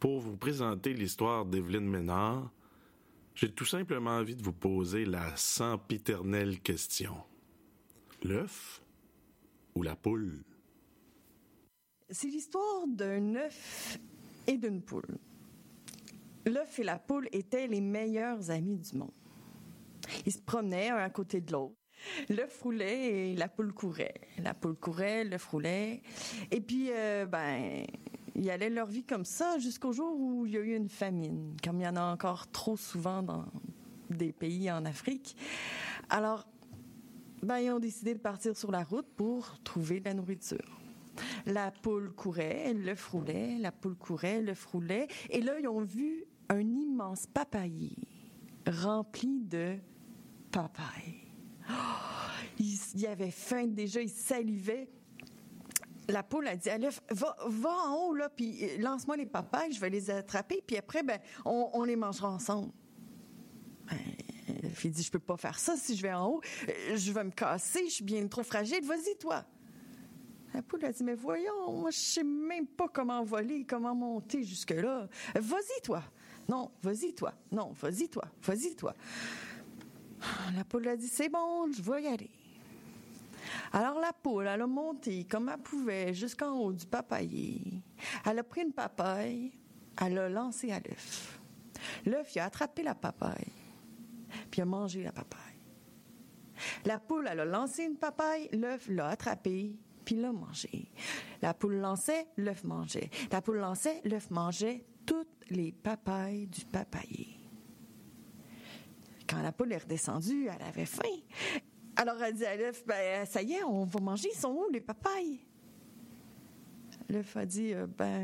Pour vous présenter l'histoire d'Evelyne Ménard, j'ai tout simplement envie de vous poser la sempiternelle question. L'œuf ou la poule? C'est l'histoire d'un œuf et d'une poule. L'œuf et la poule étaient les meilleurs amis du monde. Ils se promenaient un à côté de l'autre. L'œuf roulait et la poule courait. La poule courait, l'œuf roulait. Et puis, ils allaient leur vie comme ça jusqu'au jour où il y a eu une famine, comme il y en a encore trop souvent dans des pays en Afrique. Alors, ils ont décidé de partir sur la route pour trouver de la nourriture. La poule courait, l'œuf roulait, la poule courait, l'œuf roulait. Et là, ils ont vu un immense papayer rempli de papaye. Il avait faim déjà, il salivait. La poule a dit à l'œuf, va en haut, là, puis lance-moi les papayes, je vais les attraper, puis après, on les mangera ensemble. L'œuf, il dit, je peux pas faire ça si je vais en haut, je vais me casser, je suis bien trop fragile, vas-y, toi. La poule a dit, mais voyons, moi, je sais même pas comment voler, comment monter jusque-là. Vas-y, toi. Non, vas-y, toi. Non, vas-y, toi. Vas-y, toi. La poule a dit, c'est bon, je vais y aller. Alors la poule, elle a monté comme elle pouvait jusqu'en haut du papayer. Elle a pris une papaye, elle l'a lancée à l'œuf. L'œuf, il a attrapé la papaye, puis il a mangé la papaye. La poule, elle a lancé une papaye, l'œuf l'a attrapé, puis l'a mangé. La poule lançait, l'œuf mangeait. La poule lançait, l'œuf mangeait toutes les papayes du papayer. Quand la poule est redescendue, elle avait faim. Alors elle dit à l'œuf, ça y est, on va manger, ils sont où les papayes? L'œuf a dit,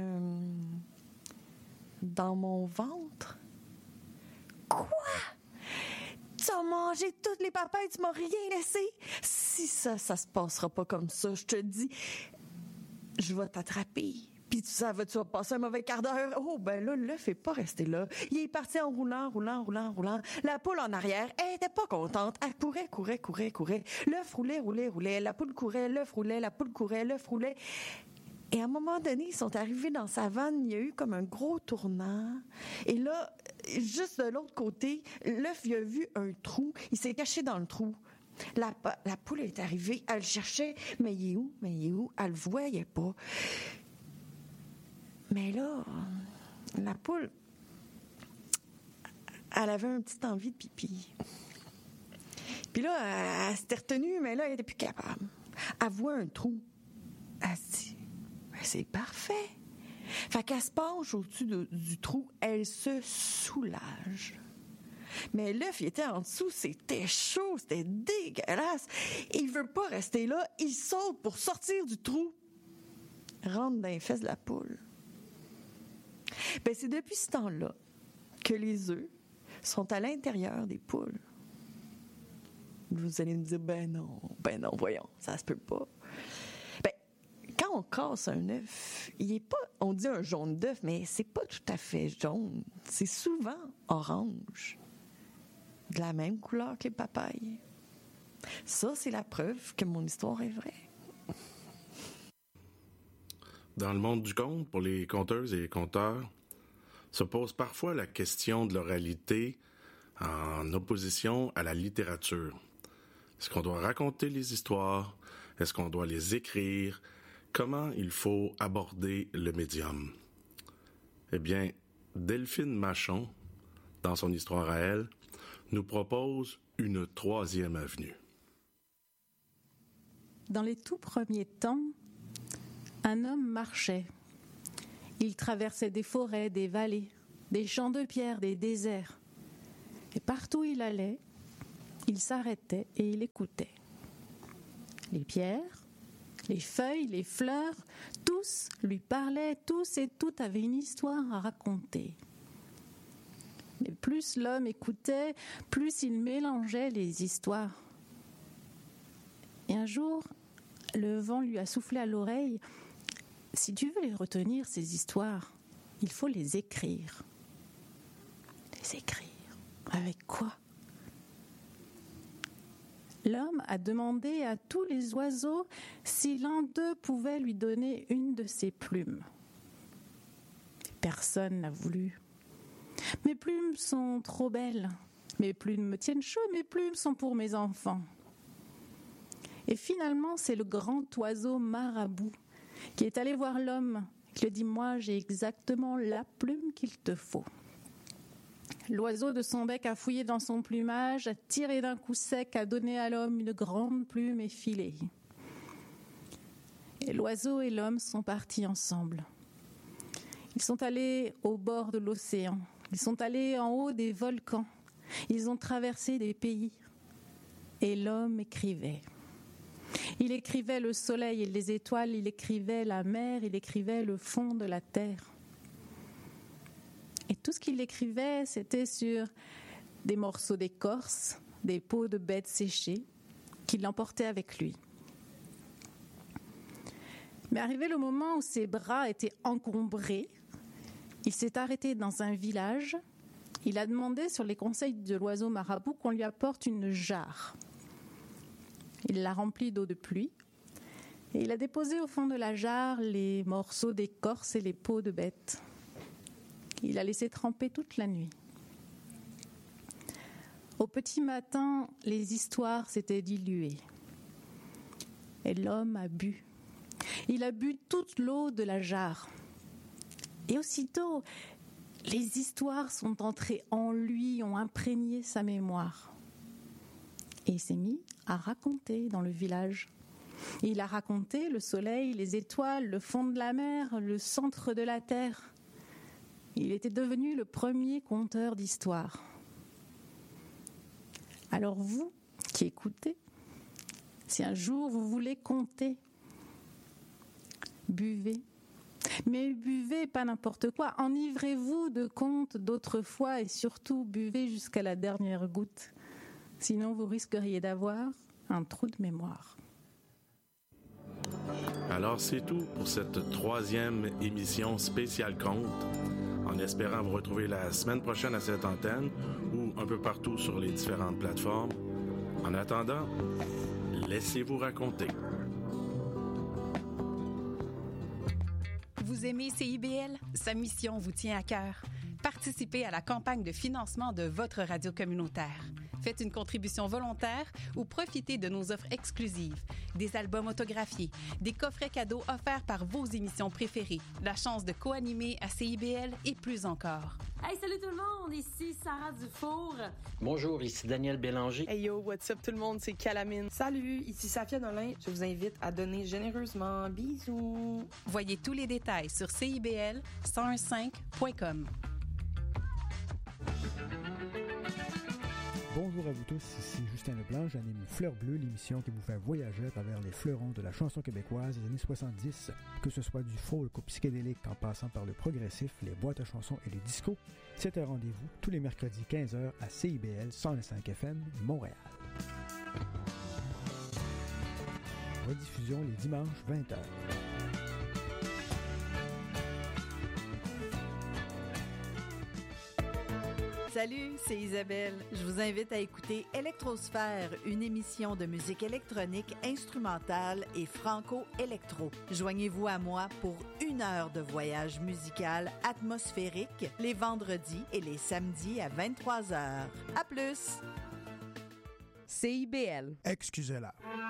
dans mon ventre. Quoi? Tu as mangé toutes les papayes, tu m'as rien laissé? Si ça se passera pas comme ça, je te dis, je vais t'attraper. Puis tu vas passer un mauvais quart d'heure. Oh, là, l'œuf n'est pas resté là. Il est parti en roulant. La poule en arrière, elle était pas contente. Elle courait. L'œuf roulait. La poule courait, l'œuf roulait, la poule courait, l'œuf roulait. Et à un moment donné, ils sont arrivés dans la savane. Il y a eu comme un gros tournant. Et là, juste de l'autre côté, l'œuf, il a vu un trou. Il s'est caché dans le trou. La poule est arrivée. Elle cherchait. Mais il est où? Elle le voyait pas. Mais là, la poule, elle avait une petite envie de pipi. Puis là, elle s'était retenue, mais là, elle n'était plus capable. Elle voit un trou. Elle se dit, c'est parfait. Fait qu'elle se penche au-dessus du trou, elle se soulage. Mais l'œuf, il était en dessous, c'était chaud, c'était dégueulasse. Il veut pas rester là, il saute pour sortir du trou. Rentre dans les fesses de la poule. C'est depuis ce temps-là que les œufs sont à l'intérieur des poules. Vous allez me dire, non, voyons, ça se peut pas. Quand on casse un œuf, il est pas, on dit un jaune d'œuf, mais c'est pas tout à fait jaune. C'est souvent orange. De la même couleur que les papayes. Ça, c'est la preuve que mon histoire est vraie. Dans le monde du conte, pour les conteuses et les conteurs, se pose parfois la question de l'oralité en opposition à la littérature. Est-ce qu'on doit raconter les histoires? Est-ce qu'on doit les écrire? Comment il faut aborder le médium? Eh bien, Delphine Machon, dans son histoire à elle, nous propose une troisième avenue. Dans les tout premiers temps, un homme marchait. Il traversait des forêts, des vallées, des champs de pierre, des déserts. Et partout où il allait, il s'arrêtait et il écoutait. Les pierres, les feuilles, les fleurs, tous lui parlaient, tous et toutes avaient une histoire à raconter. Mais plus l'homme écoutait, plus il mélangeait les histoires. Et un jour, le vent lui a soufflé à l'oreille: si tu veux les retenir, ces histoires, il faut les écrire. Les écrire? Avec quoi? L'homme a demandé à tous les oiseaux si l'un d'eux pouvait lui donner une de ses plumes. Personne n'a voulu. Mes plumes sont trop belles. Mes plumes me tiennent chaud, mes plumes sont pour mes enfants. Et finalement, c'est le grand oiseau marabout qui est allé voir l'homme, qui lui dit « Moi, j'ai exactement la plume qu'il te faut ». L'oiseau de son bec a fouillé dans son plumage, a tiré d'un coup sec, a donné à l'homme une grande plume effilée. Et l'oiseau et l'homme sont partis ensemble. Ils sont allés au bord de l'océan, ils sont allés en haut des volcans, ils ont traversé des pays. Et l'homme écrivait. Il écrivait le soleil et les étoiles, il écrivait la mer, il écrivait le fond de la terre. Et tout ce qu'il écrivait, c'était sur des morceaux d'écorce, des peaux de bêtes séchées, qu'il emportait avec lui. Mais arrivé le moment où ses bras étaient encombrés, il s'est arrêté dans un village. Il a demandé sur les conseils de l'oiseau marabout qu'on lui apporte une jarre. Il l'a remplie d'eau de pluie et il a déposé au fond de la jarre les morceaux d'écorce et les peaux de bêtes. Il a laissé tremper toute la nuit. Au petit matin, les histoires s'étaient diluées. Et l'homme a bu. Il a bu toute l'eau de la jarre. Et aussitôt, les histoires sont entrées en lui, ont imprégné sa mémoire. Et il s'est mis à raconter dans le village. Il a raconté le soleil, les étoiles, le fond de la mer, le centre de la terre. Il était devenu le premier conteur d'histoires. Alors vous, qui écoutez, si un jour vous voulez conter, buvez. Mais buvez pas n'importe quoi, enivrez-vous de contes d'autrefois et surtout buvez jusqu'à la dernière goutte. Sinon vous risqueriez d'avoir un trou de mémoire. Alors c'est tout pour cette 3e émission spéciale conte. En espérant vous retrouver la semaine prochaine à cette antenne ou un peu partout sur les différentes plateformes. En attendant, laissez-vous raconter. Vous aimez CIBL? Sa mission vous tient à cœur. Participez à la campagne de financement de votre radio communautaire. Faites une contribution volontaire ou profitez de nos offres exclusives. Des albums autographiés, des coffrets cadeaux offerts par vos émissions préférées, la chance de co-animer à CIBL et plus encore. Hey, salut tout le monde! Ici Sarah Dufour. Bonjour, ici Daniel Bélanger. Hey yo, what's up tout le monde? C'est Calamine. Salut, ici Safia Nolin. Je vous invite à donner généreusement. Bisous! Voyez tous les détails sur CIBL1015.com. Bonjour à vous tous, ici Justin Leblanc, j'anime Fleur Bleue, l'émission qui vous fait voyager à travers les fleurons de la chanson québécoise des années 70, que ce soit du folk au psychédélique en passant par le progressif, les boîtes à chansons et les discos. C'est un rendez-vous tous les mercredis 15h à CIBL 105 FM Montréal. Rediffusion les dimanches 20h. Salut, c'est Isabelle. Je vous invite à écouter Électrosphère, une émission de musique électronique, instrumentale et franco-électro. Joignez-vous à moi pour 1 heure de voyage musical atmosphérique les vendredis et les samedis à 23h. À plus! CIBL. Excusez-la.